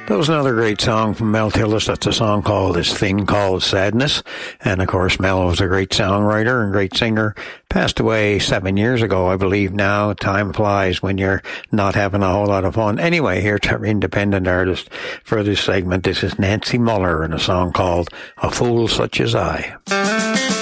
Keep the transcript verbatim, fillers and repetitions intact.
That was another great song from Mel Tillis. That's a song called This Thing Called Sadness. And of course, Mel was a great songwriter and great singer. Passed away seven years ago, I believe now. Time flies when you're not having a whole lot of fun. Anyway, here's our independent artist for this segment. This is Nancy Muller in a song called A Fool Such As I.